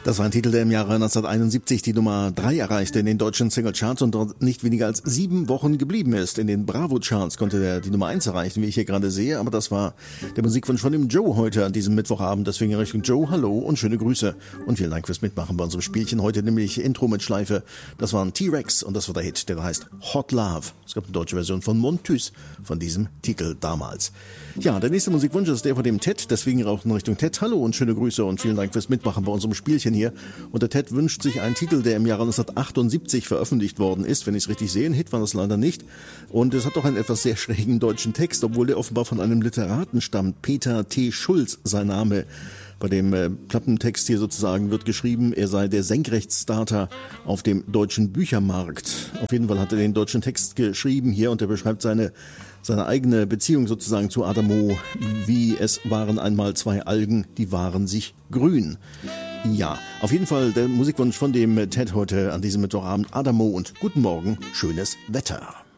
Das war ein Titel, der im Jahre 1971 die Nummer 3 erreichte in den deutschen Singlecharts und dort nicht weniger als 7 Wochen geblieben ist. In den Bravo-Charts konnte er die Nummer 1 erreichen, wie ich hier gerade sehe, aber das war der Musikwunsch von dem Joe heute an diesem Mittwochabend. Deswegen in Richtung Joe, hallo und schöne Grüße und vielen Dank fürs Mitmachen bei unserem Spielchen heute, nämlich Intro mit Schleife. Das war ein T-Rex und das war der Hit, der heißt Hot Love. Es gab eine deutsche Version von Montus von diesem Titel damals. Ja, der nächste Musikwunsch ist der von dem Ted, deswegen auch in Richtung Ted. Hallo und schöne Grüße und vielen Dank fürs Mitmachen bei unserem Spielchen hier. Und der Ted wünscht sich einen Titel, der im Jahre 1978 veröffentlicht worden ist, wenn ich es richtig sehe. Ein Hit war das leider nicht. Und es hat doch einen etwas sehr schrägen deutschen Text, obwohl der offenbar von einem Literaten stammt. Peter T. Schulz, sein Name. Bei dem Klappentext hier sozusagen wird geschrieben, er sei der Senkrechtstarter auf dem deutschen Büchermarkt. Auf jeden Fall hat er den deutschen Text geschrieben hier und er beschreibt seine eigene Beziehung sozusagen zu Adamo, wie es waren einmal 2 Algen, die waren sich grün. Ja, auf jeden Fall der Musikwunsch von dem Ted heute an diesem Mittwochabend, Adamo und guten Morgen, schönes Wetter.